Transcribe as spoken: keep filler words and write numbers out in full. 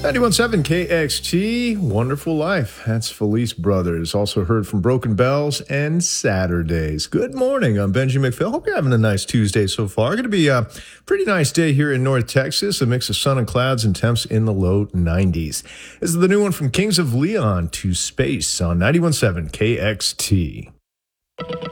ninety-one point seven K X T, Wonderful Life. That's Felice Brothers. Also heard from Broken Bells and Saturdays. Good morning. I'm Benji McPhail. Hope you're having a nice Tuesday so far. Going to be a pretty nice day here in North Texas. A mix of sun and clouds and temps in the low nineties. This is the new one from Kings of Leon, To Space on ninety-one point seven K X T.